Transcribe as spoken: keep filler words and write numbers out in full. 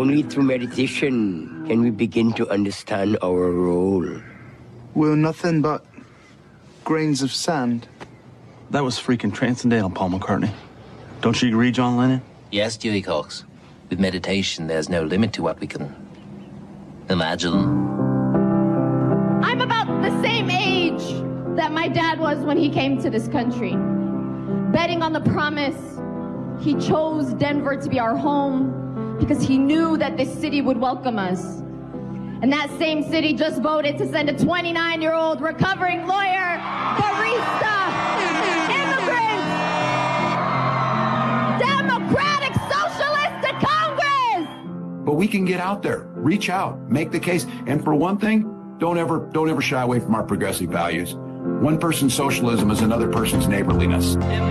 Only through meditation can we begin to understand our role. We're nothing but grains of sand. That was freaking transcendental, Paul McCartney. Don't you agree, John Lennon? Yes, Dewey Cox. With meditation, there's no limit to what we can imagine. I'm about the same age that my dad was when he came to this country. Betting on the promise, he chose Denver to be our home because he knew that this city would welcome us. And that same city just voted to send a twenty-nine-year-old recovering lawyer, barista, immigrant, Democratic Socialist to Congress! But we can get out there, reach out, make the case. And for one thing, don't ever, don't ever shy away from our progressive values. One person's socialism is another person's neighborliness.